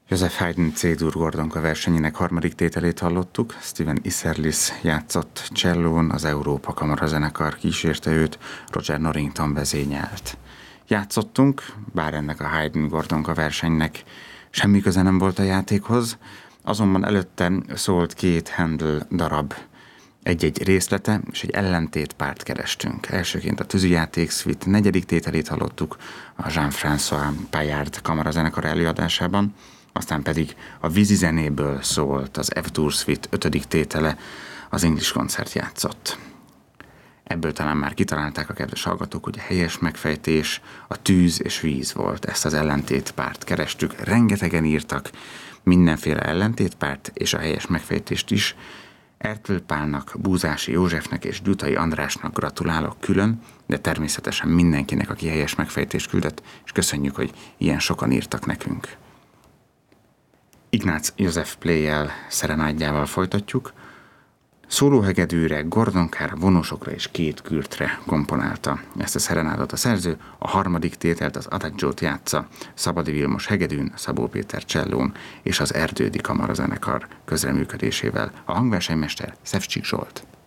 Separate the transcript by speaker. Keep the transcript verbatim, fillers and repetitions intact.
Speaker 1: Joseph Haydn C-dur Gordonka versenyének harmadik tételét hallottuk. Steven Isserlis játszott csellón, az Európa Kamarazenekar kísérte őt, Roger Norrington vezényelt. Játszottunk, bár ennek a Haydn Gordonka versenynek semmi köze nem volt a játékhoz, azonban előtte szólt két Handel darab egy-egy részlete, és egy ellentétpárt kerestünk. Elsőként a tűzijáték Suite negyedik tételét hallottuk a Jean-François Paillard kamarazenekar előadásában, aztán pedig a vízi zenéből szólt az F-dur Suite ötödik tétele, az English Concert játszott. Ebből talán már kitalálták a kedves hallgatók, hogy a helyes megfejtés a tűz és víz volt. Ezt az ellentétpárt kerestük, rengetegen írtak mindenféle ellentétpárt, és a helyes megfejtést is. Ertl Pálnak, Búzási Józsefnek és Gyutai Andrásnak gratulálok külön, de természetesen mindenkinek, aki helyes megfejtést küldött, és köszönjük, hogy ilyen sokan írtak nekünk. Ignác József Pleyel szerenádjával folytatjuk. Szólóhegedűre, gordonkára, vonósokra és két kürtre komponálta ezt a szerenádot a szerző, a harmadik tételt, az Adagiót játsza Szabadi Vilmos hegedűn, Szabó Péter csellón és az Erdődi Kamarazenekar közreműködésével. A hangversenymester Szevcsik Zsolt.